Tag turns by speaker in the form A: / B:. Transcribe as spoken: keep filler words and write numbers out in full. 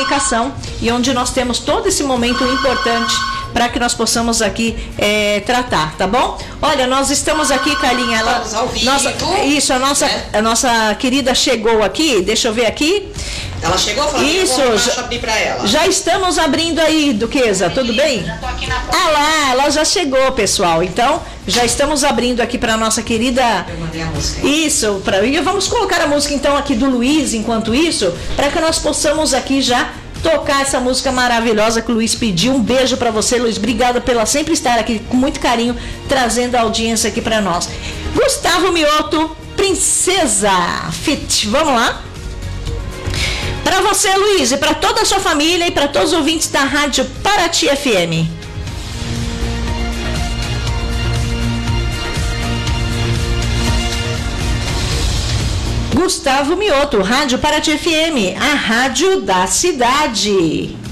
A: comunicação e onde nós temos todo esse momento importante para que nós possamos aqui é, tratar, tá bom? Olha, nós estamos aqui, Carlinha, ela,
B: estamos ao vivo,
A: nossa, isso, a nossa,
B: né?
A: a nossa querida chegou aqui, deixa eu ver aqui.
B: Ela chegou, falou,
A: isso,
B: eu vou
A: já,
B: abrir pra ela.
A: Já estamos abrindo aí, Duquesa, tudo bem?
C: Já tô aqui na porta.
A: Ah lá, ela já chegou, pessoal. Então, já estamos abrindo aqui para nossa querida.
B: Eu mandei a música. Aí.
A: Isso, pra... e vamos colocar a música então aqui do Luiz, enquanto isso, para que nós possamos aqui já tocar essa música maravilhosa que o Luiz pediu. Um beijo para você, Luiz. Obrigada pela sempre estar aqui com muito carinho, trazendo a audiência aqui para nós. Gustavo Mioto, Princesa Fit. Vamos lá? Para você, Luiz, e para toda a sua família e para todos os ouvintes da Rádio Paraty F M. Gustavo Mioto, Rádio Paraty F M, a rádio da cidade.